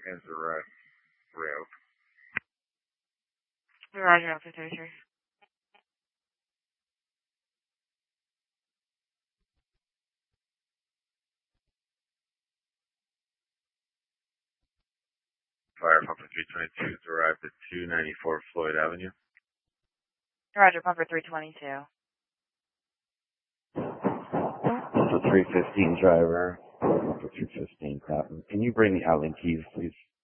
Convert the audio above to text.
As the right route. Roger, Alpha 33. Fire Pumper 322 has arrived at 294 Floyd Avenue. Roger, Pumper 322. The 315 driver, the 215 Patton. Can you bring the Allen keys, please?